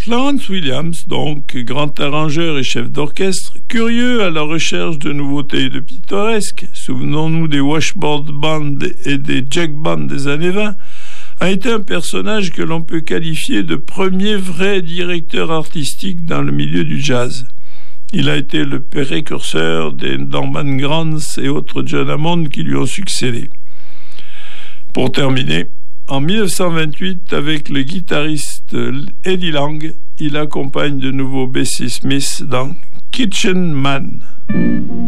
Clarence Williams, donc grand arrangeur et chef d'orchestre, curieux à la recherche de nouveautés et de pittoresques, souvenons-nous des Washboard Band et des Jack Band des années 20, a été un personnage que l'on peut qualifier de premier vrai directeur artistique dans le milieu du jazz. Il a été le précurseur des Norman Granz et autres John Hammond qui lui ont succédé. Pour terminer, en 1928, avec le guitariste Eddie Lang, il accompagne de nouveau Bessie Smith dans Kitchen Man.